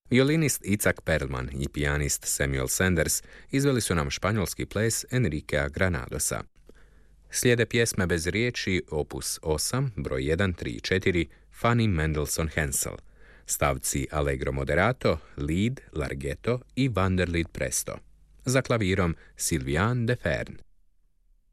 Violinist Itzhak Perlman i pijanist Samuel Sanders izveli su nam španjolski ples Enriquea Granadosa. Slijede pjesme bez riječi opus 8, broj 1, 3 i 4, Fanny Mendelssohn Hensel, stavci Allegro moderato, Lied, Larghetto i Wanderlied presto. Za klavirom Sylviane de Fern.